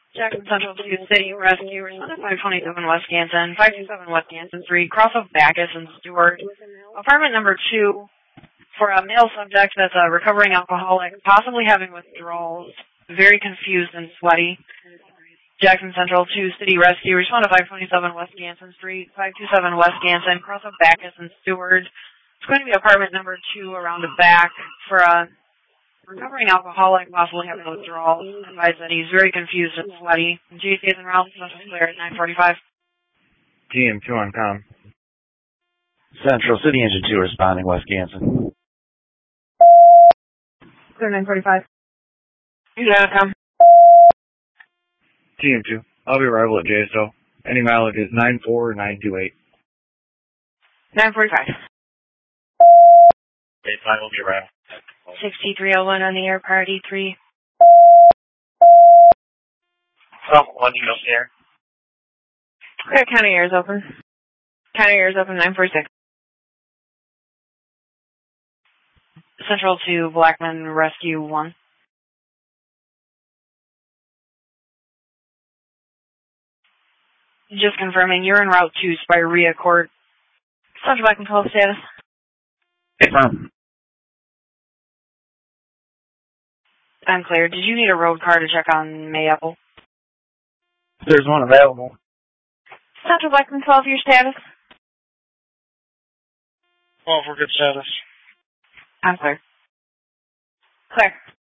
Jackson Central 2 City Rescue, responded 527 West Ganson, 527 West Ganson 3, cross of Bacchus and Stewart. Apartment number 2 for a male subject that's a recovering alcoholic, possibly having withdrawals, very confused and sweaty. Jackson Central 2 City Rescue, responded 527 West Ganson Street, 527 West Ganson, cross of Bacchus and Stewart. It's going to be apartment number 2 around the back for a recovering alcoholic, possibly having withdrawals. Advised that he's very confused and sweaty. GC's and Ralph, special clear at 945. GM2 on com. Central City Engine 2 responding, West Ganson. Clear 945. You got to come. GM2, I'll be arrival at JSO. Any mileage is 94928. 945. J5 will be arrival. 6301 on the air, party 3. Oh, one you don't care. Clear, county air is open. County air is open, 946. Central to Blackman Rescue 1. Just confirming, you're en route to Spirea Court. Central Blackman 12 status. Confirm. I'm clear. Did you need a road car to check on Mayapple? There's one available. Central Blackman 12, your status? Well, for good status. I'm clear. Clear.